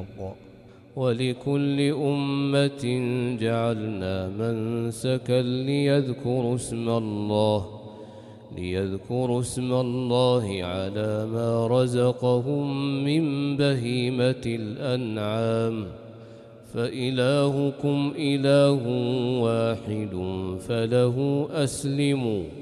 ولكل أمة جعلنا منسكا ليذكروا اسم الله على ما رزقهم من بهيمة الأنعام فإلهكم إله واحد فله أسلموا